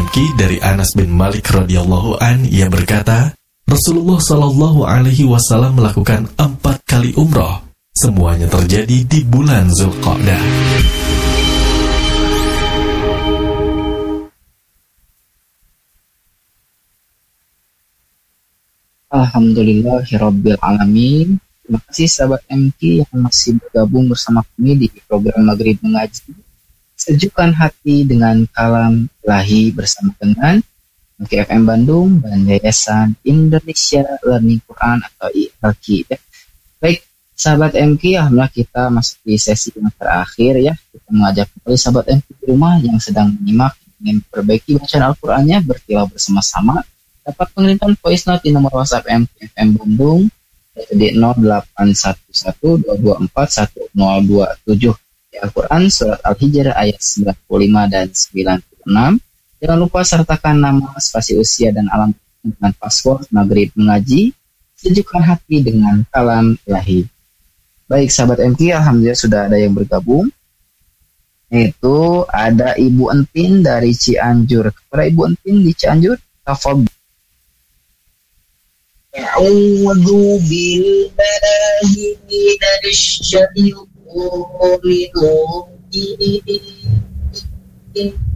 MK dari Anas bin Malik radhiyallahu an, ia berkata, Rasulullah Shallallahu Alaihi Wasallam melakukan 4 kali umroh. Semuanya terjadi di bulan Zulqa'dah. Alhamdulillahirabbil alamin. Terima kasih sahabat MK yang masih bergabung bersama kami di program Maghrib Mengaji. Sejukkan hati dengan kalam ilahi bersama dengan MKFM Bandung dan Yayasan Indonesia Learning Quran atau ILQ. Baik, sahabat MK, alhamdulillah kita masuk di sesi yang terakhir ya. Kita mengajak kembali sahabat MK di rumah yang sedang menyimak, ingin memperbaiki bacaan Al-Qur'annya, bertilawah bersama-sama. Dapat pengirimkan voice note di nomor WhatsApp MKFM Bandung yaitu di 081122410027 di Al-Quran Surat Al-Hijr ayat 95 dan 96. Jangan lupa sertakan nama, spasi usia, dan alamat dengan password Maghrib Mengaji. Sejukkan hati dengan kalam ilahi. Baik sahabat MK, alhamdulillah sudah ada yang bergabung. Itu ada Ibu Entin dari Cianjur. Kepada Ibu Entin di Cianjur, tafadhol. A'udzu billahi minasy syaithanir rajim.